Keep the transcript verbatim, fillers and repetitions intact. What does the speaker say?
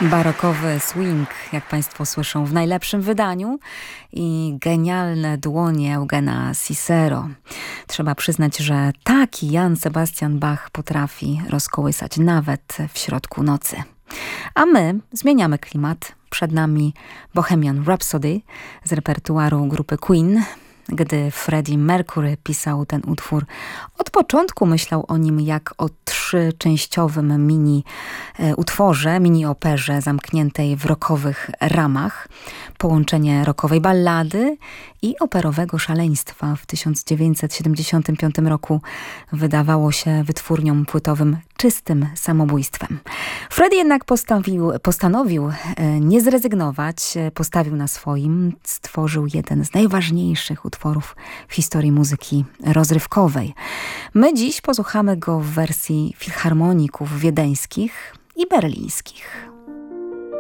Barokowy swing, jak Państwo słyszą, w najlepszym wydaniu i genialne dłonie Eugena Cicero. Trzeba przyznać, że taki Jan Sebastian Bach potrafi rozkołysać nawet w środku nocy. A my zmieniamy klimat. Przed nami Bohemian Rhapsody z repertuaru grupy Queen. Gdy Freddie Mercury pisał ten utwór, od początku myślał o nim jak o trzyczęściowym mini e, utworze, mini operze zamkniętej w rockowych ramach. Połączenie rockowej ballady i operowego szaleństwa w tysiąc dziewięćset siedemdziesiątym piątym roku wydawało się wytwórniom płytowym czystym samobójstwem. Freddie jednak postawił, postanowił e, nie zrezygnować, e, postawił na swoim, stworzył jeden z najważniejszych utworów w historii muzyki rozrywkowej. My dziś posłuchamy go w wersji filharmoników wiedeńskich i berlińskich.